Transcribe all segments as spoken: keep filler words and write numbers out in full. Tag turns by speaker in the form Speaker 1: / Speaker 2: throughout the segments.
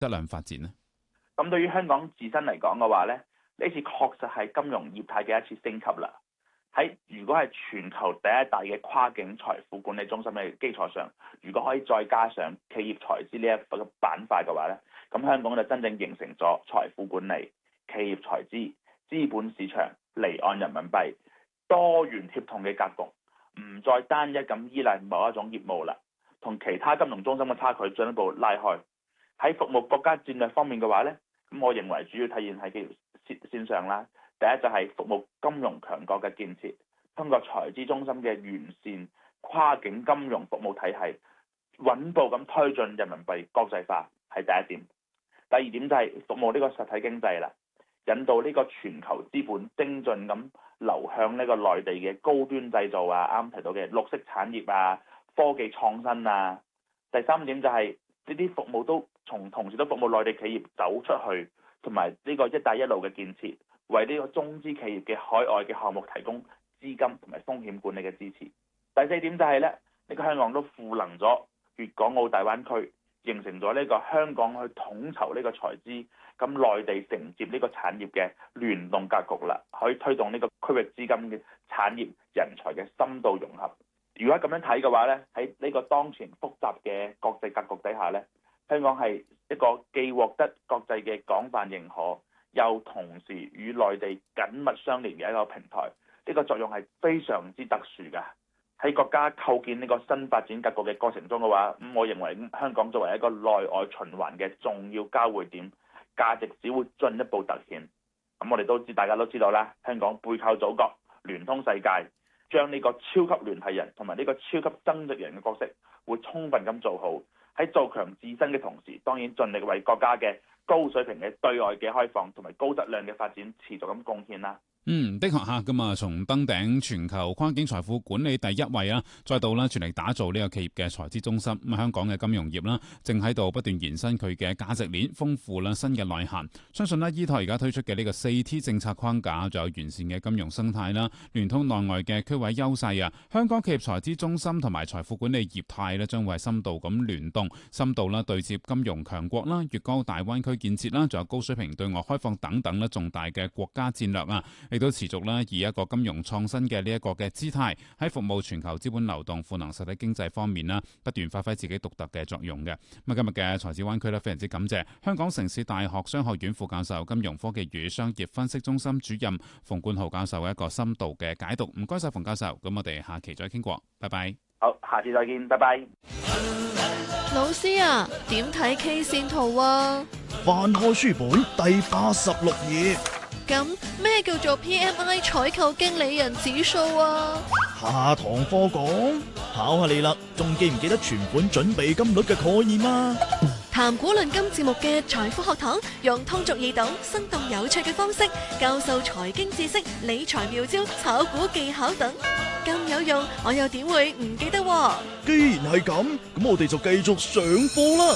Speaker 1: 質量發展呢？
Speaker 2: 咁對於香港自身嚟講嘅話咧，呢次確實係金融業態嘅一次升級啦。喺如果係全球第一大嘅跨境財富管理中心嘅基礎上，如果可以再加上企業財資呢一個板塊嘅話咧，咁香港就真正形成咗財富管理、企業財資、資本市場、離岸人民幣多元協同嘅格局，唔再單一咁依賴某一種業務啦，同其他金融中心嘅差距進一步拉開。喺服務國家戰略方面嘅話咧，咁我認為主要體現喺幾條線上啦。第一就係服務金融強國嘅建設，通過財資中心嘅完善跨境金融服務體系，穩步咁推進人民幣國際化，係第一點。第二點就係服務呢個實體經濟啦，引導呢個全球資本精進咁流向呢個內地嘅高端製造啊，啱提到嘅綠色產業啊、科技創新啊。第三點就係呢啲服務都從同時都服務內地企業走出去，同埋呢個一帶一路嘅建設，為呢個中資企業嘅海外嘅項目提供資金同埋風險管理嘅支持。第四點就係咧，呢個香港都賦能咗粵港澳大灣區，形成咗呢個香港去統籌呢個財資，咁內地承接呢個產業嘅聯動格局啦，可以推動呢個區域資金嘅產業人才嘅深度融合。如果咁樣睇嘅話咧，喺呢個當前複雜嘅國際格局底下咧，香港係一個既獲得國際嘅廣泛認可，又同時與內地緊密相連嘅一個平台。呢個作用係非常之特殊㗎。喺國家構建呢個新發展格局嘅過程中嘅話，咁我認為香港作為一個內外循環嘅重要交匯點，價值只會進一步凸顯。咁我哋都知，大家都知道啦，香港背靠祖國，聯通世界，將呢個超級聯繫人同埋呢個超級增值人嘅角色，會充分咁做好。喺做強自身嘅同時，當然盡力為國家嘅高水平嘅對外嘅開放同埋高質量嘅發展持續咁貢獻啦。
Speaker 1: 嗯，的確嚇咁啊，從登頂全球跨境財富管理第一位啊，再到啦全力打造呢個企業嘅財資中心。咁香港嘅金融業啦，正喺度不斷延伸佢嘅價值鏈，豐富啦新嘅內涵。相信呢，依託而家推出嘅呢個四 T 政策框架，仲有完善嘅金融生態啦，聯通內外嘅區位優勢啊，香港企業財資中心同埋財富管理業態呢，將會係深度咁聯動，深度啦對接金融強國啦、粵港澳大灣區建設啦，仲有高水平對外開放等等咧重大嘅國家戰略啊。亦都持續啦，以一個金融創新嘅呢一個嘅姿態，喺服務全球資本流動、賦能實體經濟方面啦，不斷發揮自己獨特嘅作用嘅。咁今日嘅財智灣區咧，非常之感謝香港城市大學商學院副教授、金融科技與商業分析中心主任馮冠豪教授嘅一個深度嘅解讀。唔該晒馮教授，咁我哋下期再傾過，拜拜。
Speaker 2: 好，下次再見，拜拜。
Speaker 3: 老師啊，點睇 K 線圖啊？
Speaker 4: 翻開書本第八十六頁。
Speaker 3: 咁咩叫做 P M I 採購經理人指數啊？
Speaker 4: 下堂課講，考下你啦，仲記唔記得存款準備金率嘅概念啊？
Speaker 3: 談股論金節目嘅財富學堂，用通俗易懂、生動有趣嘅方式教授財經知識、理財妙招、炒股技巧等，咁有用，我又點會唔記得啊？
Speaker 4: 既然係咁，咁我哋就繼續上課啦。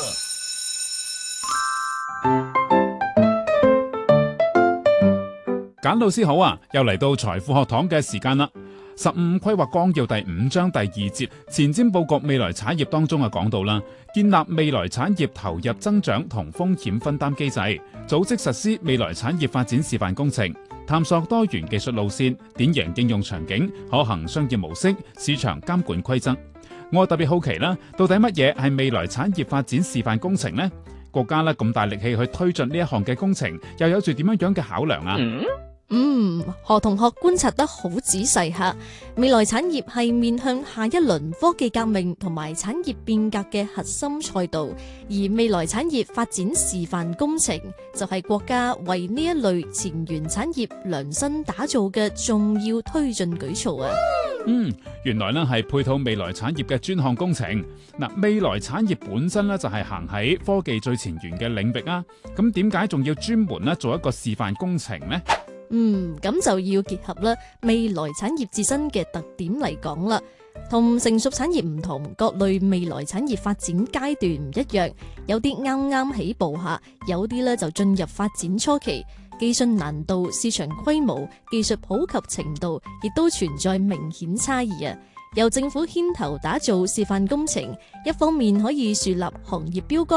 Speaker 1: 簡老師好啊，又嚟到財富學堂嘅時間啦。十五規劃綱要第五章第二節前瞻佈局未來產業當中啊講到啦，建立未來產業投入增長同風險分擔機制，組織實施未來產業發展示範工程，探索多元技術路線、典型應用場景、可行商業模式、市場監管規則。我特別好奇啦，到底乜嘢係未來產業發展示範工程呢？國家咧咁大力氣去推進呢一項嘅工程，又有住點樣樣嘅考量啊？
Speaker 3: 嗯嗯，何同學觀察得好仔細吓，未來產業係面向下一輪科技革命同埋產業變革嘅核心賽道，而未來產業發展示範工程就係國家為呢一類前沿產業量身打造嘅重要推進舉措啊！
Speaker 1: 嗯，原來呢係配套未來產業嘅專項工程。嗱，未來產業本身呢就係行喺科技最前沿嘅領域啊，咁點解仲要專門呢做一個示範工程呢？
Speaker 3: 嗯，咁就要結合啦未來產業自身嘅特點嚟講啦，同成熟產業唔同，各類未來產業發展階段唔一樣，有啲啱啱起步下，有啲咧就進入發展初期，技術難度、市場規模、技術普及程度，亦都存在明顯差異啊。由政府牽頭打造示範工程，一方面可以樹立行業標杆，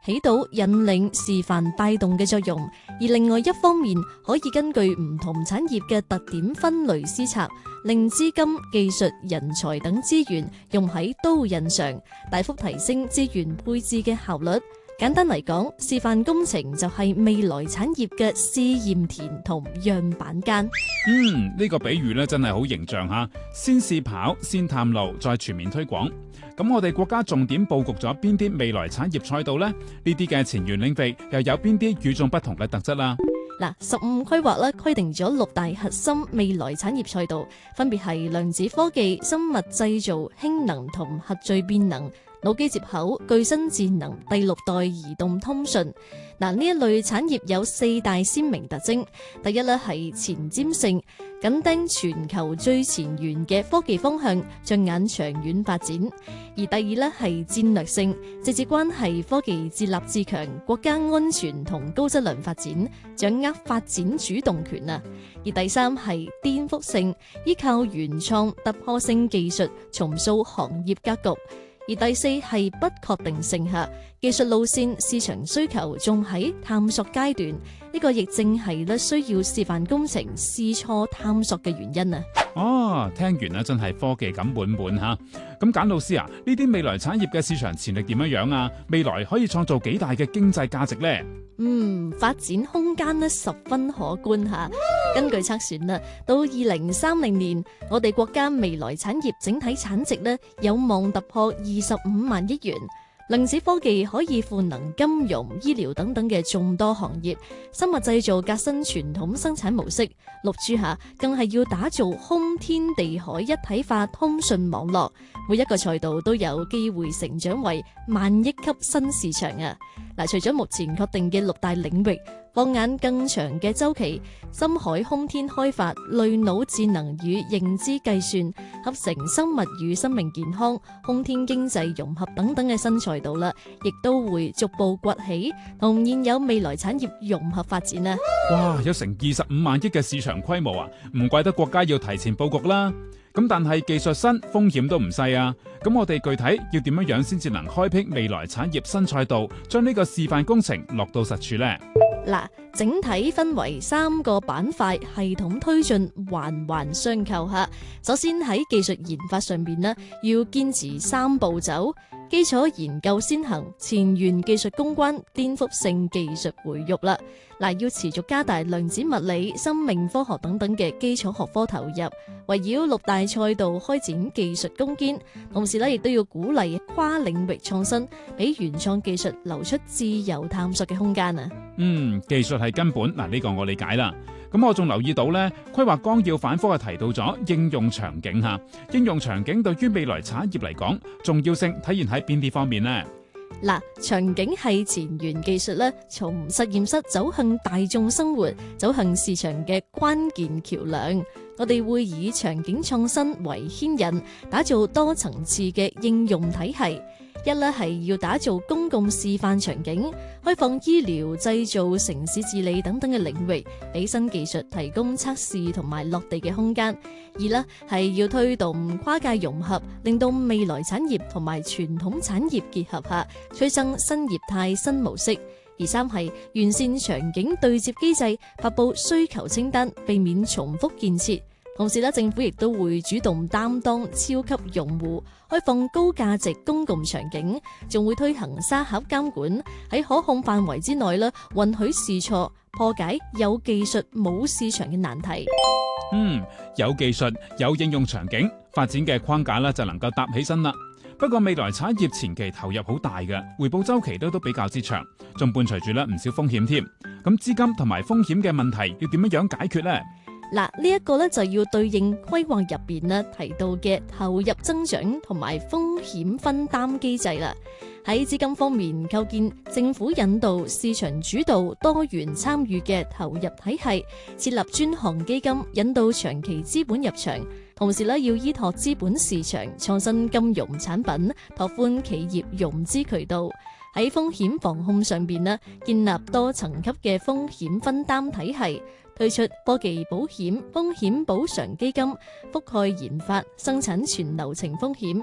Speaker 3: 起到引領、示範、帶動嘅作用；而另外一方面，可以根據唔同產業嘅特點分類施策，令資金、技術、人才等資源用喺刀刃上，大幅提升資源配置嘅效率。簡單嚟講，示範工程就係未來產業嘅試驗田同樣板間。
Speaker 1: 嗯，呢個比喻咧真係好形象吓，先試跑，先探路，再全面推廣。咁我哋國家重點佈局咗邊啲未來產業賽道呢？呢啲嘅前沿領域又有邊啲與眾不同嘅特質啦？
Speaker 3: 嗱，十五規劃咧規定咗六大核心未來產業賽道，分別係量子科技、生物製造、氫能同核聚變能、腦機接口、具身智能、第六代移動通訊。嗱，呢一類產業有四大鮮明特徵。第一咧係前瞻性，緊盯全球最前沿嘅科技方向，着眼長遠發展；而第二咧係戰略性，直接關係科技自立自強、國家安全同高質量發展，掌握發展主動權啊；而第三係顛覆性，依靠原創突破性技術重塑行業格局。而第四係不確定性下，技術路線、市場需求仲喺探索階段，呢、這個亦正係咧需要示範工程試錯探索嘅原因啊！
Speaker 1: 哦，聽完咧真係科技感滿滿吓。咁簡老師啊，呢啲未來產業嘅市場潛力點樣樣啊？未來可以創造幾大嘅經濟價值呢？
Speaker 3: 嗯，發展空間咧十分可觀吓。根據測算啦，到二零三零年，我哋國家未來產業整體產值咧有望突破二十五萬億元。量子科技可以賦能金融、醫療等等嘅眾多行業，生物製造革新傳統生產模式，六 G 下更係要打造空天地海一體化通訊網絡，每一個賽道都有機會成長為萬億級新市場啊！嗱，除咗目前確定嘅六大領域，放眼更長嘅周期，深海空天開發、類腦智能與認知計算、合成生物與生命健康、空天經濟融合等等嘅新賽道啦，亦都會逐步崛起，同現有未來產業融合發展啊！
Speaker 1: 哇，有成二十五萬億嘅市場規模啊，唔怪得國家要提前佈局啦。咁但係技術新，風險都唔細啊！咁我哋具體要點樣樣先至能開闢未來產業新賽道，將呢個示範工程落到實處呢？
Speaker 3: 嗱，整體分為三個板塊，系統推進，環環相扣吓。首先喺技術研發上邊呢，要堅持三步走：基礎研究先行，前沿技術攻關，顛覆性技術培育啦。嗱，要持續加大量子物理、生命科學等等嘅基礎學科投入，圍繞六大賽道開展技術攻堅，同時咧亦都要鼓勵跨領域創新，俾原創技術留出自由探索嘅空間啊！
Speaker 1: 嗯，技術係根本，嗱、這、呢個我理解啦。咁我仲留意到呢，規劃綱要反覆係提到咗應用場景吓，應用場景對於未來產業嚟講，重要性體現喺邊啲方面呢？
Speaker 3: 嗱，場景係前沿技術咧，從實驗室走向大眾生活、走向市場嘅關鍵橋梁。我哋會以場景創新為牽引，打造多層次嘅應用體系。一咧係要打造公共示範場景，開放醫療、製造、城市治理等等嘅領域，俾新技術提供測試同埋落地嘅空間。二咧係要推動跨界融合，令到未來產業同埋傳統產業結合下，催生新業態、新模式。而三係完善場景對接機制，發佈需求清單，避免重複建設。同時咧，政府亦都會主動擔當超級用戶，開放高價值公共場景，仲會推行沙盒監管，喺可控範圍之內咧，允許試錯，破解有技術冇市場嘅難題。
Speaker 1: 嗯，有技術有應用場景發展嘅框架咧，就能夠搭起身啦。不過未來產業前期投入好大嘅，回報週期都都比較之長，仲伴隨住咧唔少風險添。咁資金同埋風險嘅問題要點樣樣解決呢？
Speaker 3: 嗱，呢一個咧就要對應規劃入邊咧提到嘅投入增長同埋風險分擔機制啦。喺資金方面，構建政府引導、市場主導、多元參與嘅投入體系，設立專項基金，引導長期資本入場。同時咧，要依託資本市場，創新金融產品，拓寬企業融資渠道。喺風險防控上邊咧，建立多層級嘅風險分擔體系。推出科技保險、風險補償基金，覆蓋研發、生產全流程風險。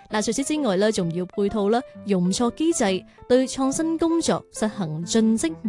Speaker 3: 嗱，除此之外咧，仲要配套啦，容錯機制，對創新工作實行盡職